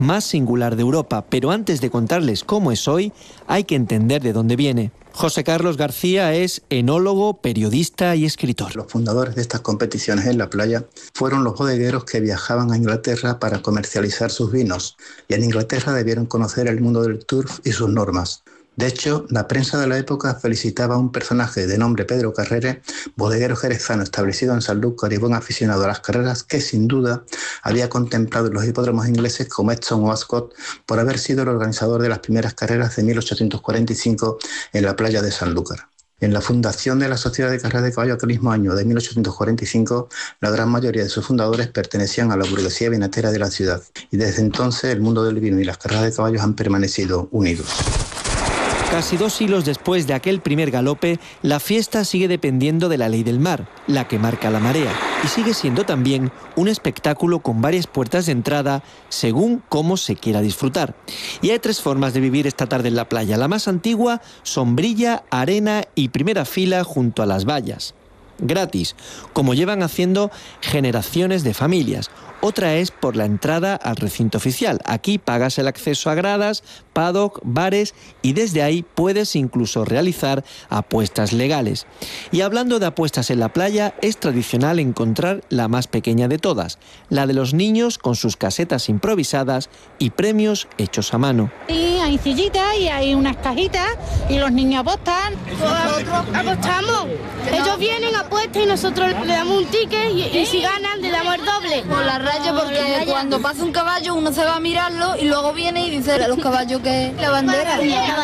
más singular de Europa, pero antes de contarles cómo es hoy, hay que entender de dónde viene. José Carlos García es enólogo, periodista y escritor. Los fundadores de estas competiciones en la playa fueron los bodegueros que viajaban a Inglaterra para comercializar sus vinos, y en Inglaterra debieron conocer el mundo del turf y sus normas. De hecho, la prensa de la época felicitaba a un personaje de nombre Pedro Carrere, bodeguero jerezano establecido en Sanlúcar y buen aficionado a las carreras, que sin duda había contemplado los hipódromos ingleses como Epsom o Ascot por haber sido el organizador de las primeras carreras de 1845 en la playa de Sanlúcar. En la fundación de la Sociedad de Carreras de Caballo aquel mismo año de 1845, la gran mayoría de sus fundadores pertenecían a la burguesía vinatera de la ciudad, y desde entonces el mundo del vino y las carreras de caballos han permanecido unidos. Casi 2 siglos después de aquel primer galope, la fiesta sigue dependiendo de la ley del mar, la que marca la marea, y sigue siendo también un espectáculo con varias puertas de entrada según cómo se quiera disfrutar. Y hay 3 formas de vivir esta tarde en la playa. La más antigua, sombrilla, arena y primera fila junto a las vallas. Gratis, como llevan haciendo generaciones de familias. Otra es por la entrada al recinto oficial. Aquí pagas el acceso a gradas, paddock, bares y desde ahí puedes incluso realizar apuestas legales. Y hablando de apuestas en la playa, es tradicional encontrar la más pequeña de todas, la de los niños con sus casetas improvisadas y premios hechos a mano. Sí, hay sillitas y hay unas cajitas y los niños apostan. Nosotros apostamos. Ellos vienen, apuestan y nosotros le damos un ticket y si ganan le damos el doble. Por la raya, porque cuando pasa un caballo uno se va a mirarlo y luego viene y dice a los caballos que la bandera.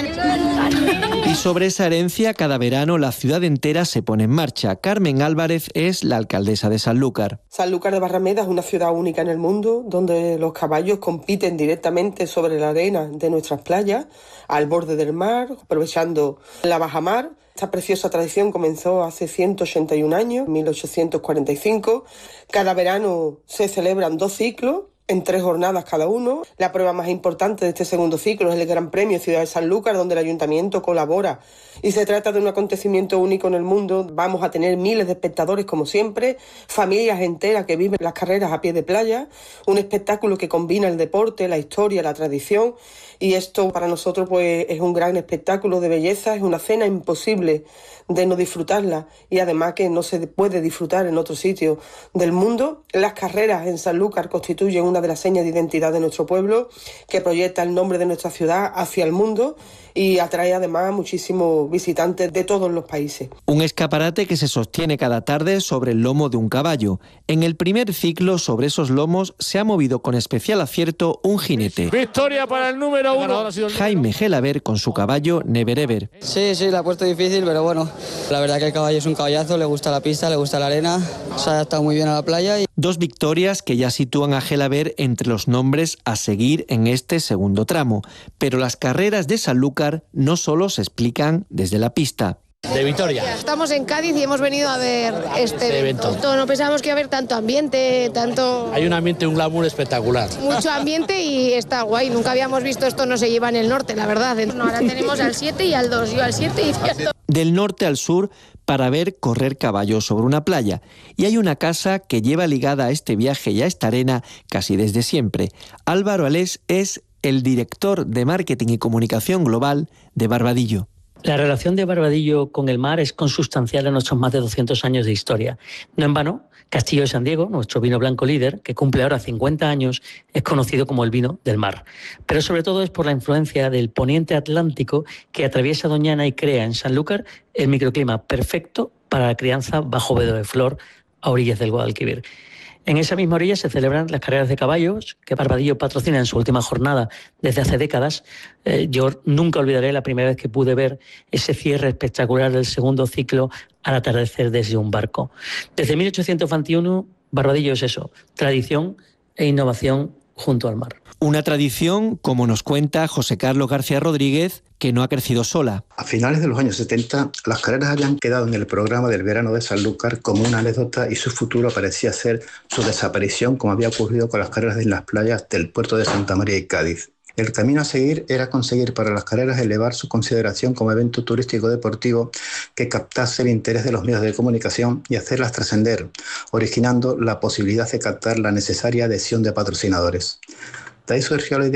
Y sobre esa herencia, cada verano la ciudad entera se pone en marcha. Carmen Álvarez es la alcaldesa de Sanlúcar. Sanlúcar de Barrameda es una ciudad única en el mundo donde los caballos compiten directamente sobre la arena de nuestras playas, al borde del mar, aprovechando la bajamar. Esta preciosa tradición comenzó hace 181 años, 1845. Cada verano se celebran 2 ciclos, en 3 jornadas cada uno. La prueba más importante de este segundo ciclo es el Gran Premio Ciudad de Sanlúcar, donde el Ayuntamiento colabora. Y se trata de un acontecimiento único en el mundo. Vamos a tener miles de espectadores, como siempre, familias enteras que viven las carreras a pie de playa, un espectáculo que combina el deporte, la historia, la tradición. Y esto para nosotros pues es un gran espectáculo de belleza, es una cena imposible de no disfrutarla y además que no se puede disfrutar en otro sitio del mundo. Las carreras en Sanlúcar constituyen una de las señas de identidad de nuestro pueblo, que proyecta el nombre de nuestra ciudad hacia el mundo y atrae además muchísimos visitantes de todos los países. Un escaparate que se sostiene cada tarde sobre el lomo de un caballo. En el primer ciclo, sobre esos lomos, se ha movido con especial acierto un jinete. Victoria para el número 1. Jaime Gelaber con su caballo Never Ever. Sí, la ha puesto difícil, pero bueno, la verdad que el caballo es un caballazo, le gusta la pista, le gusta la arena, se ha adaptado muy bien a la playa. 2 victorias que ya sitúan a Gelaber entre los nombres a seguir en este segundo tramo. Pero las carreras de Sanlúcar no solo se explican desde la pista. De Vitoria. Estamos en Cádiz y hemos venido a ver este evento. No pensábamos que iba a haber tanto ambiente, Hay un ambiente, un glamour espectacular. mucho ambiente y está guay. Nunca habíamos visto esto, no se lleva en el norte, la verdad. No, ahora tenemos al 7 y al 2. Yo al 7 y al 2. Del norte al sur para ver correr caballos sobre una playa. Y hay una casa que lleva ligada a este viaje y a esta arena casi desde siempre. Álvaro Alés es el director de Marketing y Comunicación Global de Barbadillo. La relación de Barbadillo con el mar es consustancial a nuestros más de 200 años de historia. No en vano, Castillo de San Diego, nuestro vino blanco líder, que cumple ahora 50 años, es conocido como el vino del mar. Pero sobre todo es por la influencia del poniente atlántico que atraviesa Doñana y crea en Sanlúcar el microclima perfecto para la crianza bajo vedo de flor a orillas del Guadalquivir. En esa misma orilla se celebran las carreras de caballos que Barbadillo patrocina en su última jornada desde hace décadas. Yo nunca olvidaré la primera vez que pude ver ese cierre espectacular del segundo ciclo al atardecer desde un barco. Desde 1821, Barbadillo es eso, tradición e innovación junto al mar. Una tradición, como nos cuenta José Carlos García Rodríguez, que no ha crecido sola. A finales de los años 70, las carreras habían quedado en el programa del verano de Sanlúcar como una anécdota y su futuro parecía ser su desaparición, como había ocurrido con las carreras en las playas del puerto de Santa María y Cádiz. El camino a seguir era conseguir para las carreras elevar su consideración como evento turístico deportivo que captase el interés de los medios de comunicación y hacerlas trascender, originando la posibilidad de captar la necesaria adhesión de patrocinadores. De ahí surgió la idea